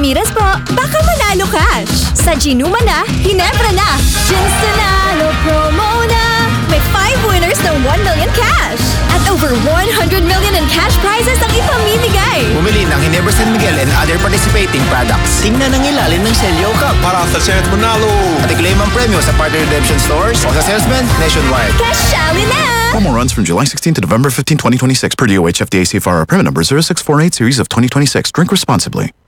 Ramirez po, baka manalo cash. Sa Ginuma na, Ginebra na. Ginstanalo promo na. May 5 winners ng 1 million cash. At over 100 million in cash prizes ang ipamimigay. Bumili ng Ginebra San Miguel and other participating products. Tingnan ang ilalim ng Celio Cup para sa chance manalo. at i-claim ang premyo sa partner redemption stores o sa salesman nationwide. Cashali na! Promo runs from July 16 to November 15, 2026 per DOH FDA CFR permit number 0648 series of 2026. Drink responsibly.